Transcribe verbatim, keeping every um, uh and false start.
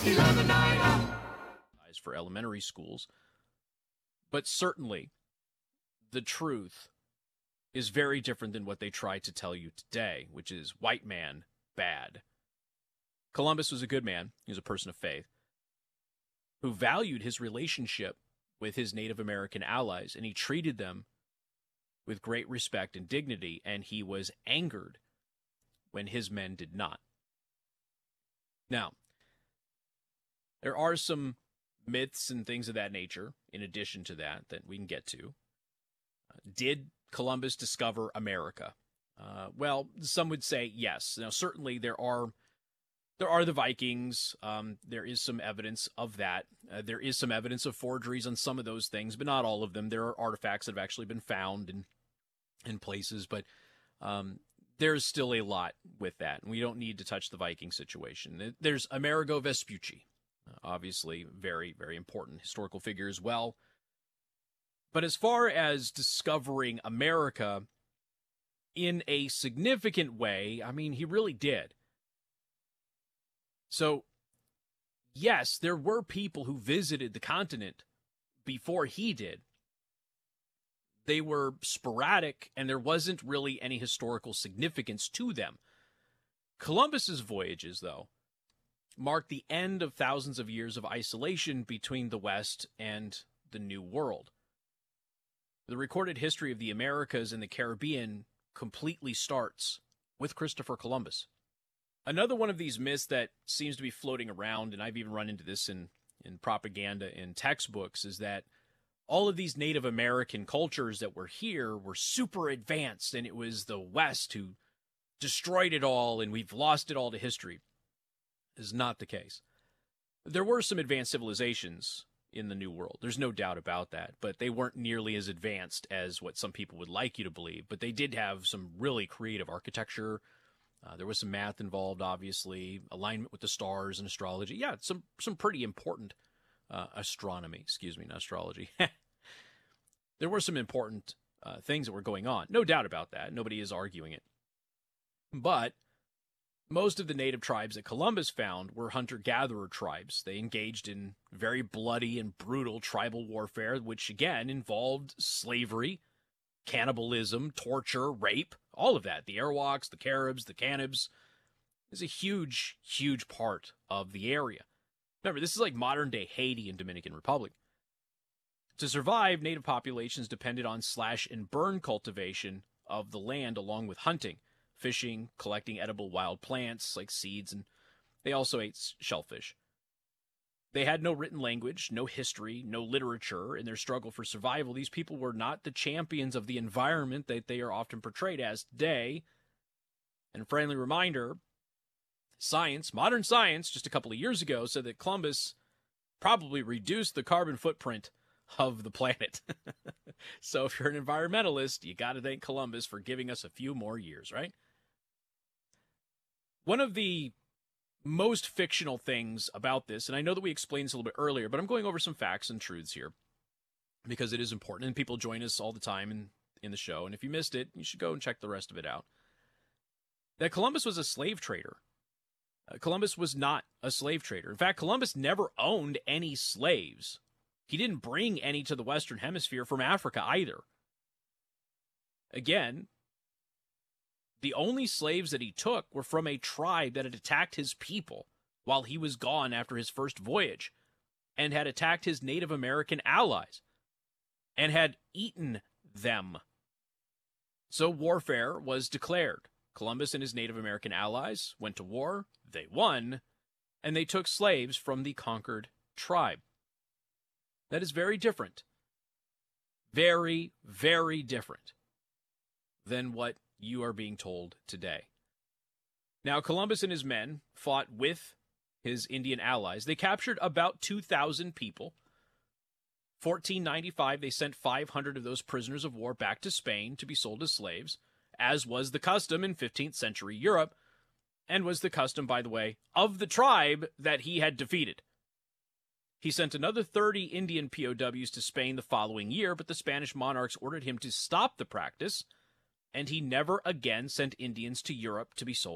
For elementary schools. But certainly, the truth is very different than what they try to tell you today, which is white man, bad. Columbus was a good man. He was a person of faith who valued his relationship with his Native American allies, and he treated them with great respect and dignity, and he was angered when his men did not. Now, there are some myths and things of that nature, in addition to that, that we can get to. Uh, did Columbus discover America? Uh, well, some would say yes. Now, certainly there are there are the Vikings. Um, there is some evidence of that. Uh, there is some evidence of forgeries on some of those things, but not all of them. There are artifacts that have actually been found in in places, but um, there's still a lot with that, and we don't need to touch the Viking situation. There's Amerigo Vespucci. Obviously, very, very important historical figure as well. But as far as discovering America in a significant way, I mean, he really did. So, yes, there were people who visited the continent before he did. They were sporadic, and there wasn't really any historical significance to them. Columbus's voyages, though, marked the end of thousands of years of isolation between the West and the New World. The recorded history of the Americas and the Caribbean completely starts with Christopher Columbus. Another one of these myths that seems to be floating around, and I've even run into this in, in propaganda in textbooks, is that all of these Native American cultures that were here were super advanced, and it was the West who destroyed it all, and we've lost it all to history. Is not the case. There were some advanced civilizations in the New World. There's no doubt about that, but they weren't nearly as advanced as what some people would like you to believe, but they did have some really creative architecture. Uh, there was some math involved, obviously, alignment with the stars and astrology. Yeah, some some pretty important uh, astronomy, excuse me, not astrology. There were some important uh, things that were going on. No doubt about that. Nobody is arguing it. But most of the native tribes that Columbus found were hunter-gatherer tribes. They engaged in very bloody and brutal tribal warfare, which again involved slavery, cannibalism, torture, rape, all of that. The Arawaks, the Caribs, the Canibs is a huge, huge part of the area. Remember, this is like modern-day Haiti and Dominican Republic. To survive, native populations depended on slash-and-burn cultivation of the land along with hunting, fishing, collecting edible wild plants like seeds, and they also ate shellfish. They had no written language, no history, no literature. In their struggle for survival, these people were not the champions of the environment that they are often portrayed as today. And a friendly reminder, science, modern science, just a couple of years ago, said that Columbus probably reduced the carbon footprint of the planet. So if you're an environmentalist, you got to thank Columbus for giving us a few more years, right? One of the most fictional things about this, and I know that we explained this a little bit earlier, but I'm going over some facts and truths here because it is important, and people join us all the time in, in the show, and if you missed it, you should go and check the rest of it out. That Columbus was a slave trader. Uh, Columbus was not a slave trader. In fact, Columbus never owned any slaves. He didn't bring any to the Western Hemisphere from Africa either. Again, the only slaves that he took were from a tribe that had attacked his people while he was gone after his first voyage, and had attacked his Native American allies, and had eaten them. So warfare was declared. Columbus and his Native American allies went to war, they won, and they took slaves from the conquered tribe. That is very different. Very, very different than what you are being told today. Now, Columbus and his men fought with his Indian allies. They captured about two thousand people. fourteen ninety-five, they sent five hundred of those prisoners of war back to Spain to be sold as slaves, as was the custom in fifteenth century Europe, and was the custom, by the way, of the tribe that he had defeated. He sent another thirty Indian P O Ws to Spain the following year, but the Spanish monarchs ordered him to stop the practice, and he never again sent Indians to Europe to be sold